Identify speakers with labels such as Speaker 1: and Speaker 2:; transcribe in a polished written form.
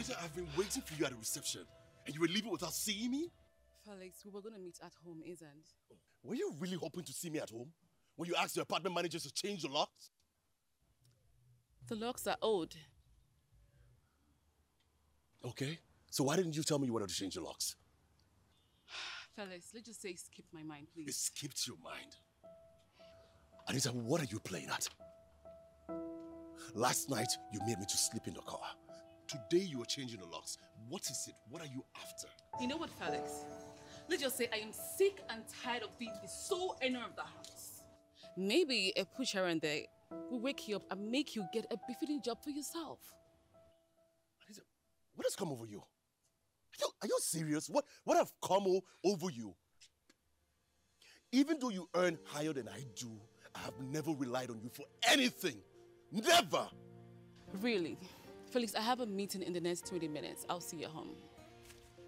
Speaker 1: Anita, I've been waiting for you at the reception. And you were leaving without seeing me?
Speaker 2: Felix, we were going to meet at home, isn't?
Speaker 1: Were you really hoping to see me at home? When you asked your apartment managers to change the locks?
Speaker 2: The locks are old.
Speaker 1: Okay. So why didn't you tell me you wanted to change the locks?
Speaker 2: Felix, let's just say it skipped my mind, please.
Speaker 1: It skipped your mind. Anita, what are you playing at? Last night, you made me to sleep in the car. Today, you are changing the locks. What is it? What are you after?
Speaker 2: You know what, Felix? Let's just say I am sick and tired of being the sole owner of the house. Maybe a push here and there will wake you up and make you get a befitting job for yourself.
Speaker 1: Anita, what has come over you? Are you serious? What have come over you? Even though you earn higher than I do, I have never relied on you for anything. Never!
Speaker 2: Really? Felix, I have a meeting in the next 20 minutes. I'll see you at home.